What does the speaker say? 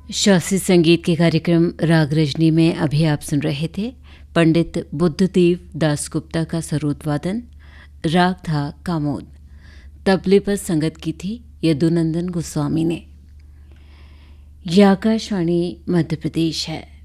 शास्त्रीय संगीत के कार्यक्रम राग रजनी में अभी आप सुन रहे थे पंडित बुद्धदेव दासगुप्ता का सरोद वादन। राग था कामोद। तबले पर संगत की थी यदुनंदन गोस्वामी ने। यह आकाशवाणी मध्य प्रदेश है।